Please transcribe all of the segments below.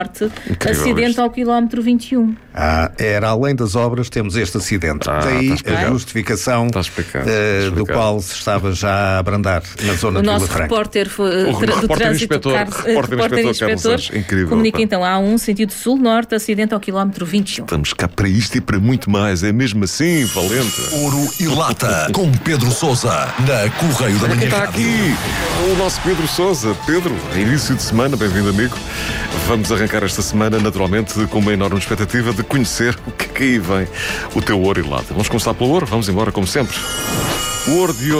acidente ao quilómetro 21. Era além das obras, temos este acidente. Daí a justificação do qual se estava já a abrandar na zona de Vila Franca. O nosso repórter inspetor comunica então, há um sentido sul-norte, acidente ao quilómetro 21. Estamos cá para isto e para muito mais. É mesmo assim, valente. Ouro e Lata, com Pedro Sousa, na Correio da Manhã. Está aqui o nosso Pedro Sousa. Pedro, início de semana, bem-vindo, amigo. Vamos arrancar esta semana, naturalmente, com uma enorme expectativa de conhecer o que aí vem o teu ouro e lata. Vamos começar pelo ouro? Vamos embora, como sempre. O ouro de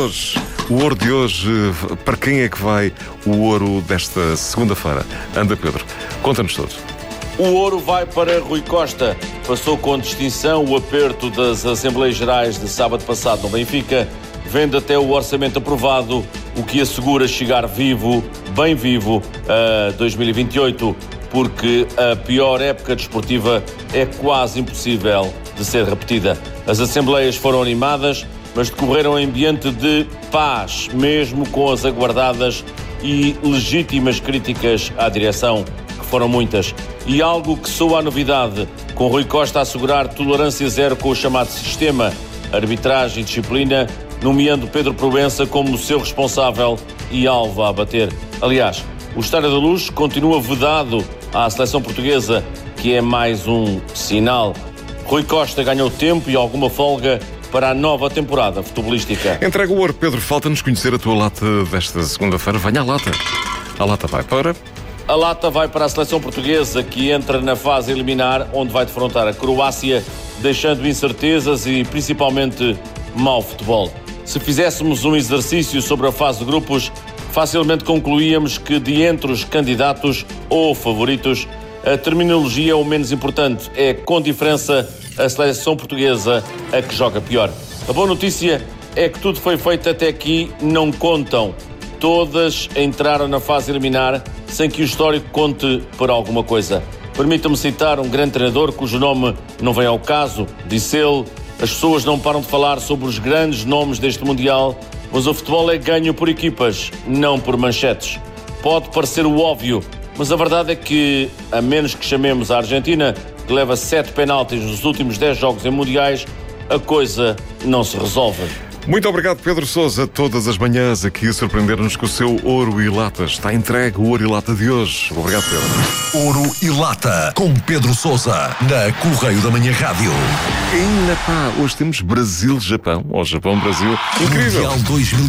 hoje, para quem é que vai o ouro desta segunda-feira? Anda, Pedro, conta-nos tudo. O ouro vai para Rui Costa. Passou com distinção o aperto das Assembleias Gerais de sábado passado no Benfica, vendo até o orçamento aprovado, o que assegura chegar vivo, bem vivo, a 2028, porque a pior época desportiva é quase impossível de ser repetida. As Assembleias foram animadas, mas decorreram em ambiente de paz, mesmo com as aguardadas e legítimas críticas à direção, que foram muitas. E algo que soa a novidade, com Rui Costa a assegurar tolerância zero com o chamado sistema, arbitragem e disciplina, nomeando Pedro Proença como seu responsável e alvo a abater. Aliás, o Estádio da Luz continua vedado à seleção portuguesa, que é mais um sinal. Rui Costa ganhou tempo e alguma folga para a nova temporada futebolística. Entrega o ouro, Pedro. Falta-nos conhecer a tua lata desta segunda-feira. Venha à lata. A lata vai para... A lata vai para a seleção portuguesa, que entra na fase eliminar, onde vai defrontar a Croácia, deixando incertezas e principalmente mau futebol. Se fizéssemos um exercício sobre a fase de grupos, facilmente concluíamos que de entre os candidatos ou favoritos, a terminologia é o menos importante. É, com diferença, a seleção portuguesa a que joga pior. A boa notícia é que tudo foi feito até aqui, não contam. Todas entraram na fase eliminar sem que o histórico conte por alguma coisa. Permita-me citar um grande treinador cujo nome não vem ao caso. Disse ele: as pessoas não param de falar sobre os grandes nomes deste Mundial, mas o futebol é ganho por equipas, não por manchetes. Pode parecer o óbvio, mas a verdade é que, a menos que chamemos a Argentina, que leva 7 penaltis nos últimos 10 jogos em Mundiais, a coisa não se resolve. Muito obrigado, Pedro Sousa, todas as manhãs aqui a surpreender-nos com o seu ouro e lata. Está entregue o ouro e lata de hoje. Obrigado, Pedro. Ouro e Lata, com Pedro Sousa, na Correio da Manhã Rádio. Ainda hoje temos Brasil-Japão, ou Japão-Brasil. Incrível! Mundial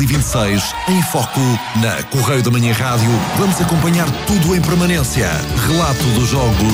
2026, em foco, na Correio da Manhã Rádio. Vamos acompanhar tudo em permanência. Relato dos jogos